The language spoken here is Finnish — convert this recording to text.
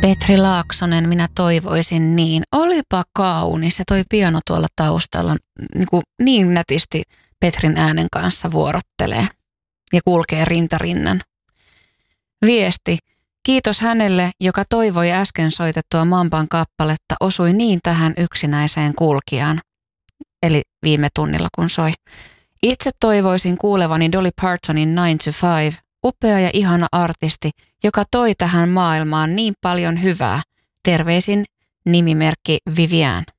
Petri Laaksonen, minä toivoisin niin. Olipa kaunis ja toi piano tuolla taustalla niin nätisti Petrin äänen kanssa vuorottelee ja kulkee rintarinnan. Viesti. Kiitos hänelle, joka toivoi äsken soitettua Mamban kappaletta, osui niin tähän yksinäiseen kulkijaan. Eli viime tunnilla kun soi. Itse toivoisin kuulevani Dolly Partonin 9 to 5, upea ja ihana artisti, joka toi tähän maailmaan niin paljon hyvää. Terveisin nimimerkki Vivian.